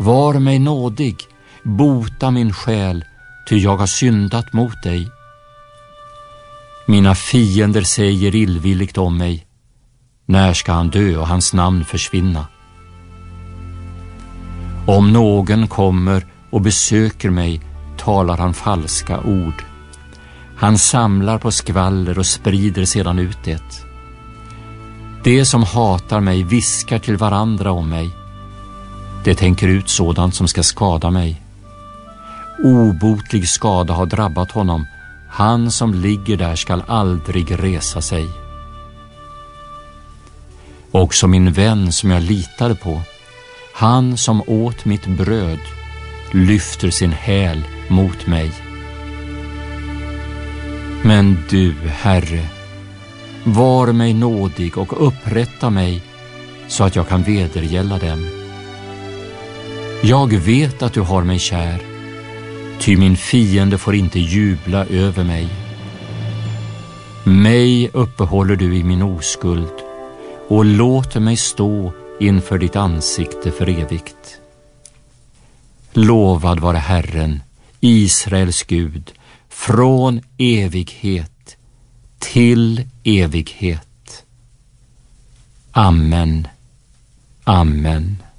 Var mig nådig, bota min själ, ty jag har syndat mot dig. Mina fiender säger illvilligt om mig. När ska han dö och hans namn försvinna? Om någon kommer och besöker mig talar han falska ord. Han samlar på skvaller och sprider sedan ut det. De som hatar mig viskar till varandra om mig. De tänker ut sådant som ska skada mig. Obotlig skada har drabbat honom. Han som ligger där skall aldrig resa sig. Också min vän som jag litade på, han som åt mitt bröd, lyfter sin häl mot mig. Men du, Herre, var mig nådig och upprätta mig så att jag kan vedergälla dem. Jag vet att du har mig kär, ty min fiende får inte jubla över mig. Mig uppehåller du i min oskuld och låter mig stå inför ditt ansikte för evigt. Lovad vare Herren, Israels Gud, från evighet till evighet. Amen. Amen.